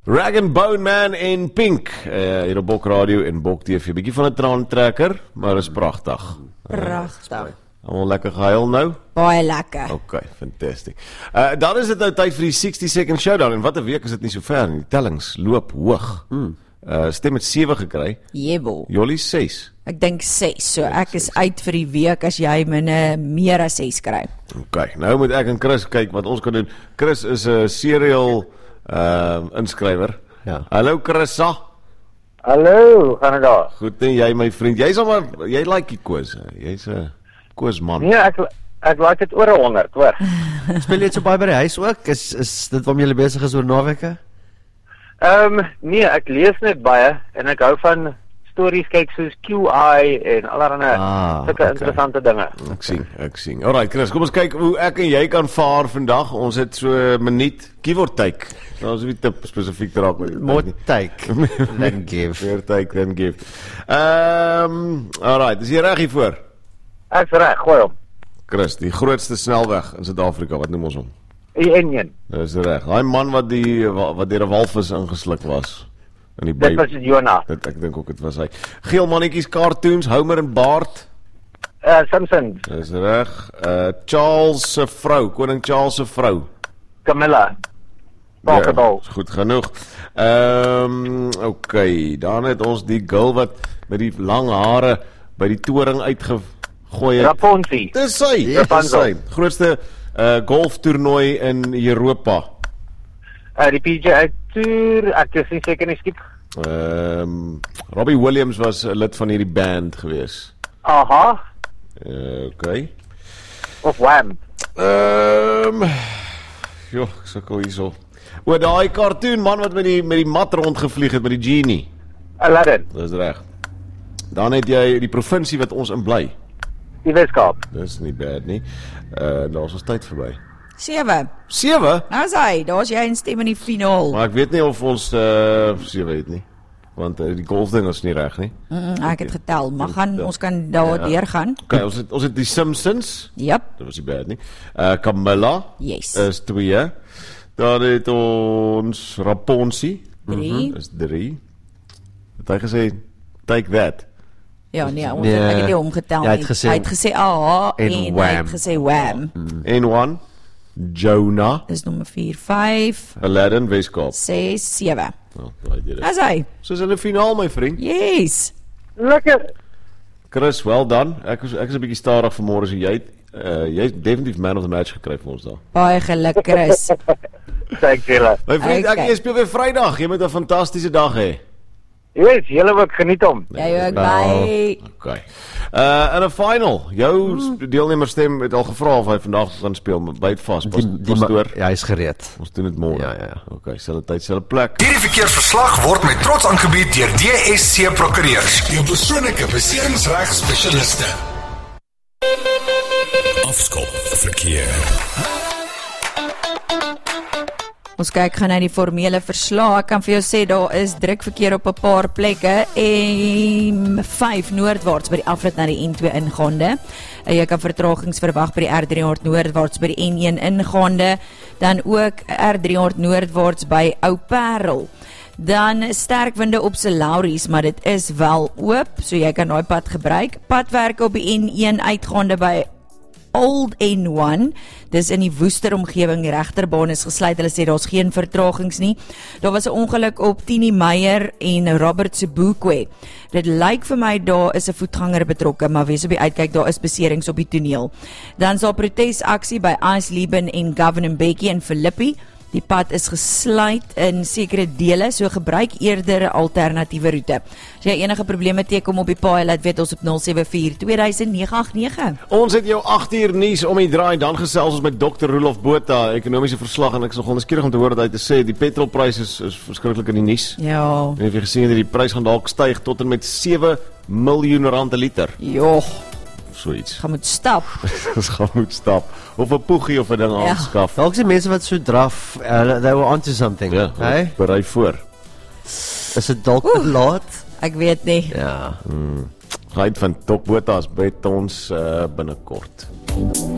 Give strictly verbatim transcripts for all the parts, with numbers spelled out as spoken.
Rag and Bone Man en Pink, uh, hier op Bok Radio en Bok T V. Bietjie van 'n traantrekker, maar is pragtig. Pragtig. Allemaal lekker gehuil nou? Baie lekker. Ok, fantastic. Uh, dan is dit nou tyd vir die sixty second showdown, en wat 'n week is dit nie so ver nie. Die tellings loop hoog. Mm. Uh, Stem het sewe gekry. Jebel. Jolly ses. Ek dink ses, so ek is uit vir die week as jy myne meer as ses kry. Ok, nou moet ek en Chris kyk wat ons kan doen. Chris is 'n serial uh, inskrywer. Ja. Hallo Chrissa. Hallo, gaan dit daar? Goed en jy my vriend. Jy's almal jy like die Koos. Jy's 'n uh, Koosman. Nee, ek ek like dit oor honderd, hoor. Speel jy dit so baie by die huis ook? Is is dit waarom jy besig is oor naweke? Ehm um, nee, ek lees net baie en ek hou van stories kyk soos Q I en allerlei Ah, sulke okay. interessante dinge. Ek sien, ek sien. Alright Chris, kom ons kyk hoe ek en jy kan vaar vandag. Ons het so 'n minuut keyword take. Nou as jy tip spesifiek draak met More take than give. Meer take than give. Ehm, um, alright, is jy reg hiervoor? Ek's reg, gooi hom. Chris, die grootste snelweg in Suid-Afrika, wat noem ons hom? Die enjin. Dis reg. Daai man wat die wat deur 'n walvis ingesluk was in die Dit Bybel. was Jonah. Dit ek dink ook dit was hy. Geel mannetjies, cartoons, Homer en Bart. Uh, Simpsons, Dis reg. Uh Charles se vrou, koning Charles se vrou. Camilla, Papadol. Ja, goed genoeg. Ehm, um, okay, dan het ons die girl wat met die lang hare by die toring uitgegooi het. Rapunzel. Dis sy, Ja, dis sy. Grootste uh, golftoernooi in Europa. Uh, die P G A Tour, ek is nie seker nie, skiep. Ehm, um, Robbie Williams was 'n lid van hierdie band gewees. Aha, Uh, okay. of Wham. Ehm, um, joh, ek sukkel hierso. O, daai cartoon man wat met die met die mat rondgevlieg het met die genie. Aladdin, Dis reg. Dan het jy die provinsie wat ons in bly. die Weskaap. Dis nie bad nie. Uh daar's ons tyd verby. sewe. sewe? Nou is hy, daar's jy in stem in die finaal. Maar ek weet nie of ons uh sewe het nie. Want uh, die golfding is nie reg nie. Mm -mm, ek het getel, maar gaan, ons kan daar Ja. deurgaan. Okay, ons het ons het die Simpsons. Yep, Dit was nie bad nie. Uh Camilla yes. is twee. Dan het ons Rapunzel. Drie. Is drie. Het hy gesê take that. Ja, nee, ons Nee, het, ek het nie omgetel jy het nie. gesê- Hy het gesê aha en en hy wham. het gesê wham. En one Jonah, Dis nommer vier, vyf, Aladdin, Weskaap. ses, sewe. Nou, daai dit. As hy. Soos in 'n finaal my vriend. Yes. Lekker. Chris, well done. Ek is ek is 'n bietjie stadig vanmôre so jy het uh, jy het definitief man of the match gekry vir ons daar. Baie geluk, Chris. Thanks julle. My vriend, Okay. ek jy speel weer Vrydag. Jy moet 'n fantastiese dag hê. Yes, julle ook geniet hom. Jy ook Wel. by. Okay. Uh in 'n final. Jou mm. deelnemerstem het al gevra of hy vandag gaan speel, maar byt vas. Pas, Die, die pas ma- door. ja, hy is gereed. Ons doen dit môre. Ja, ja, ja. Okay, selfe tyd, selfe plek. Hierdie verkeersverslag word met trots aangebied deur D S C Prokureurs, jou persoonlike beseringsregspesialiste. Afskop verkeer. Ons kyk gaan na die formele verslae. Ek kan vir jou sê daar is druk verkeer op 'n paar plekke. M vyf noordwaarts by die afrit na die N twee ingaande. En jy kan vertragings verwag by die R drie honderd noordwaarts by die N een ingaande. Dan ook R drie honderd noordwaarts by Ou Parel. Dan sterk winde op se Lauries, maar dit is wel oop, so jy kan daai pad gebruik. Padwerke op die N een uitgaande by Old N one, dis in die Woester omgewing, die regterbaan is gesluit, hulle sê daar's geen vertragings nie. Daar was 'n ongeluk op Tini Meyer en Robert Sebukwe. Dit lyk vir my daar is 'n voetganger betrokke, maar wees op die uitkyk, daar is beserings op die toneel. Dan is daar protesaksie by Ice Lieben en Govan Mbeki in Philippi. Die pad is gesluit in sekere dele, so gebruik eerder 'n alternatiewe roete. As jy enige probleme teekom op die paai, laat weet ons op nul sewe vier twee duisend nege agt nege. Ons het jou agt uur nuus om die draai, dan gesels ons met dokter Rolof Botha, ekonomiese verslag, en ek is nogal nuuskierig om te hoor dat hy te sê die petrolprys is, is verskriklik in die nuus. Ja, En het jy gesien dat die prys gaan dalk styg tot en met sewe miljoen rand 'n liter. joh, So iets. gaan moet stap. Ons gaan moet stap of 'n poegie of 'n ding Ja. aanskaf. Dalk se mense wat so draf, uh, they were onto something. Ja, Hey? berei voor. Is dit dalk te laat? Ek weet nie. Ja. Gaan van Dok Botha as by ons uh, binnekort.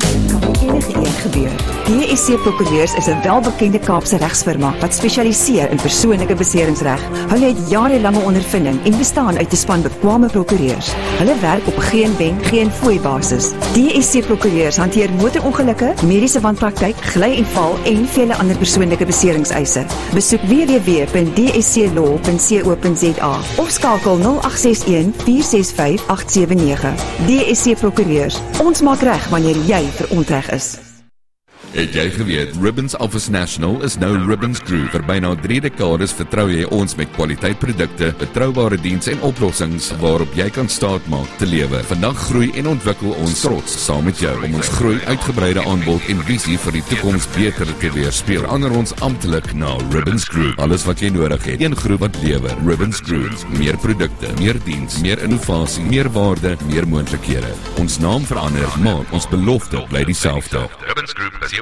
enige een gebeur. D S C Prokureurs is 'n welbekende Kaapse regsfirma wat spesialiseer in persoonlike beseringsreg. Hulle het jarelange ondervinding en bestaan uit 'n span bekwame prokureurs. Hulle werk op 'n geen wen, geen fooi basis. D S C Prokureurs hanteer motorongelukke, mediese wanpraktyk, gly en val en vele ander persoonlike beseringseise. Besoek w w w punt d s c law punt co punt z a of skakel nul agt ses een vier ses vyf agt sewe nege. D S C Prokureurs. Ons maak reg wanneer jy verontreg is. Het jy geweet, Ribbons Office National is nou Ribbons Group. Vir byna drie dekades vertrou jy ons met kwaliteitprodukte, betroubare diens en oplossings waarop jy kan staatmaak te lewe. Vandag groei en ontwikkel ons trots saam met jou om ons groei, uitgebreide aanbod en visie vir die toekoms beter te weerspieël. Verander ons amptelik na Ribbons Group. Alles wat jy nodig het, een groep wat lewer. Ribbons Group. Meer produkte, meer diens, meer innovasie, meer waarde, meer moontlikhede. Ons naam verander, maar ons belofte bly dieselfde. Ribbons Group is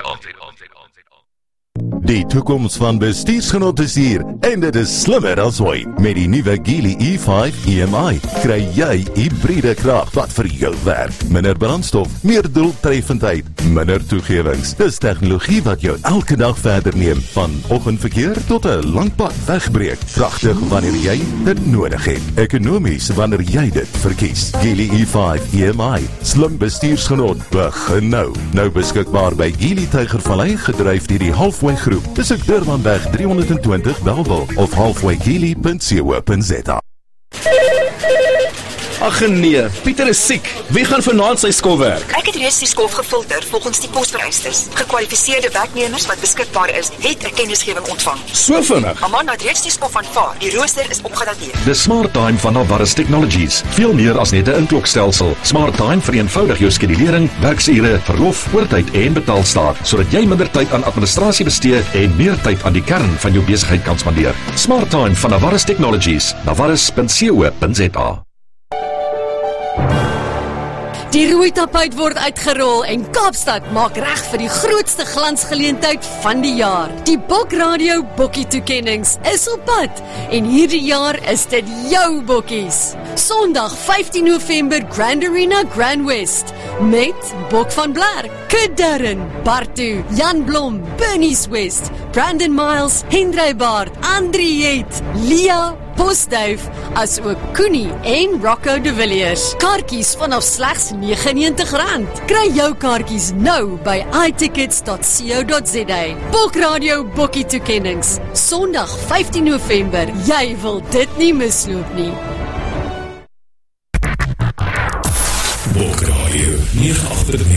Die toekoms van bestuursgenot is hier en dit is slimmer as ooit. Met die nuwe Geely E vyf E M I kry jy hybride krag wat vir jou werk. Minder brandstof, meer doeltreffendheid, minder toegewings. Dis tegnologie wat jou elke dag verder neem, van oggendverkeer tot 'n lang pad wegbreek. Kragtig wanneer jy dit nodig het. Ekonomies wanneer jy dit verkies. Geely E vyf E M I, slim bestuursgenot, begin nou. Nou beskikbaar by Geely Tygervallei, gedryf deur die Halfway Groep. Besoek Durbanweg drie honderd en twintig Bellville of halfway geely punt co punt z a. Ag nee, Pieter is siek. Wie gaan vanaand sy skof werk? Ek het reeds die skof gefilter volgens die posvereistes. Gekwalifiseerde werknemers wat beskikbaar is, het 'n kennisgewing ontvang. So vinnig. Amanda het reeds die skof aanvaar. Die rooster is opgedateer. The Smart Time van Navarus Technologies. Veel meer as net 'n inklokstelsel. Smart Time vereenvoudig jou skedulering, werksure, verlof, oortyd en betaalstaat, sodat jy minder tyd aan administrasie bestee en meer tyd aan die kern van jou besigheid kan spandeer. Smart Time van Navarus Technologies. navarus punt co punt z a. Die rooi tapuit word uitgerol en Kaapstad maak reg vir die grootste glansgeleentheid van die jaar. Die Bok Radio Bokkie toekennings is op pad en hierdie jaar is dit jou bokkies. Sondag vyftien November Grand Arena Grand West met Bok van Blerk, Kudarren, Bartu, Jan Blom, Bernie West, Brandon Miles, Hendrey Baard, Andriet, Lia Postduif, as ook Koenie en Rocco de Villiers. Kaartjies vanaf slegs negenennegentig rand. Kry jou kaartjies nou by i tickets dot co dot z a. Bok Radio Bokkie toekennings. Sondag vyftien November. Jy wil dit nie misloop nie. Bok Radio nege agt nege